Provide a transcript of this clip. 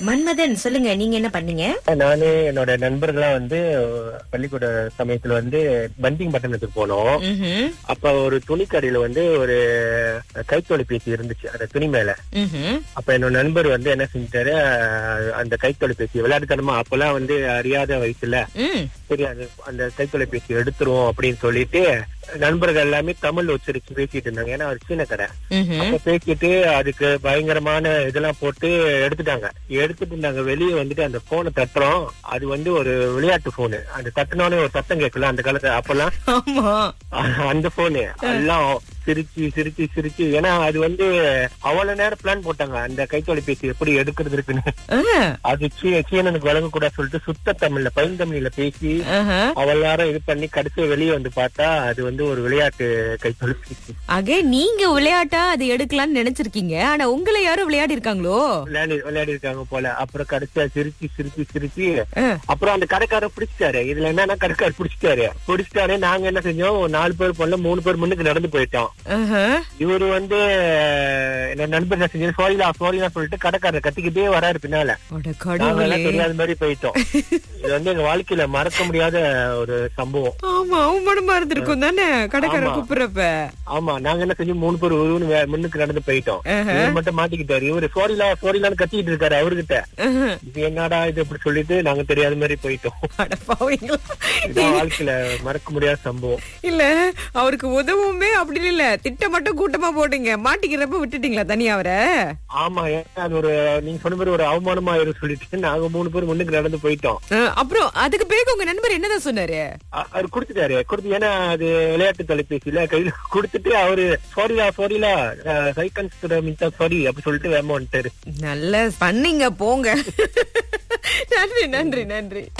மன்மதன், சொல்லுங்க, நீங்க என்ன பண்ணீங்க? நானு என்னோட நண்பர்களா பள்ளிக்கூட சமயத்துல பண்டிங் பட்டணத்துக்கு போனோம். அப்ப ஒரு துணிக்கடையில ஒரு கைத்தொலைபேசி இருந்துச்சு அந்த துணி மேல. அப்ப என்னோட நண்பர் என்ன செஞ்சிட்டாரு, அந்த கைத்தொலைபேசி விளையாட்டுத்தனமா, அப்பெல்லாம் அறியாத வயசுல தெரியாது, அந்த கைத்தொலைபேசி எடுத்துருவோம் அப்படின்னு சொல்லிட்டு நண்பர்கள் எல்லாமே தமிழ் உச்சரிச்சு பேசிட்டு இருந்தாங்க. ஏன்னா ஒரு சீன கடை. அப்ப பேசிட்டு அதுக்கு பயங்கரமான இதெல்லாம் போட்டு எடுத்துட்டு இருந்தாங்க. வெளியே அந்த போனை தட்டுறோம். அது ஒரு விளையாட்டு போனு. அந்த தட்டினோடனே ஒரு சத்தம் கேட்கல அந்த காலத்துல. அப்பெல்லாம் அந்த போனு எல்லாம் சிரிச்சு சிரிச்சு சிரிச்சு, ஏன்னா அது அவ்வளவு நேரம் பிளான் போட்டாங்க அந்த கைத்தொலைபேசி எப்படி எடுக்கிறது இருக்குன்னு. அது சீனனுக்கு வழங்க கூட சொல்லிட்டு சுத்த தமிழ்ல பைந்தமிழ்ல பேசி அவ்வளவு நேரம் இது பண்ணி கடைசி வெளியே பார்த்தா அது ஒரு விளையாட்டு கைத்தொலைபேசி. ஆக நீங்க விளையாட்டா அது எடுக்கலாம்னு நினைச்சிருக்கீங்க, ஆனா உங்களை யாரும் விளையாடி இருக்காங்களோ? விளையாடி இருக்காங்க போல. அப்புறம் கடைசியா சிரிச்சு சிரிச்சு சிரிச்சு அப்புறம் அந்த கடைக்காரர் பிடிச்சிட்டாரு. இதுல என்னன்னா கடைக்காரர் பிடிச்சிட்டாரு. நாங்க என்ன செஞ்சோம், 4 பேர் போல 3 பேர் முன்னுக்கு நடந்து போயிட்டோம். இவரு என்ன நண்பர் என்ன செஞ்சு சோரிலா சொல்லிட்டு கடைக்காரர் கத்திக்கிட்டே வராரு பின்னால. தெரியாத மாதிரி போயிட்டோம். இது எங்க வாழ்க்கையில மறக்க முடியாத ஒரு சம்பவம். ஆமா, அவமானமா இருந்திருக்கும் தானே கடைக்காரர் கூப்பிடுறப்ப. ஆமா, நாங்க என்ன செஞ்சு 3 பேர் முன்னுக்கு நடந்து போயிட்டோம். இவர் மட்டும் மாட்டிக்கிட்டாரு. இவரு சோரிலான்னு கத்திக்கிட்டு இருக்காரு அவர்கிட்ட. இது என்னடா இது அப்படி சொல்லிட்டு நாங்க தெரியாத மாதிரி போயிட்டோம். வாழ்க்கையில மறக்க முடியாத சம்பவம். இல்ல, அவருக்கு உதவுமே அப்படி இல்ல, திட்டம் மட்டும் கூட்டமா போட்டீங்க, மாட்டிக்கிறப்ப விட்டுட்டீங்களா தனியா அவரை? ஆமா, அது ஒரு நீங்க சொன்ன மாதிரி ஒரு அவமானமா சொல்லிட்டு நாங்க 3 பேர் முன்னுக்கு நடந்து போயிட்டோம். அப்புறம் அதுக்கு பிறகு உங்க நண்பர் என்னதான் சொன்னாரு? அவர் கொடுத்துட்டாரு. ஏன்னா அது விளையாட்டு தொலைபேசியில கையில கொடுத்துட்டு அவரு சோரிலா சாரி அப்படி சொல்லிட்டு வேமா வந்துட்டாரு. நல்ல பண்ணீங்க போங்க. நன்றி நன்றி நன்றி.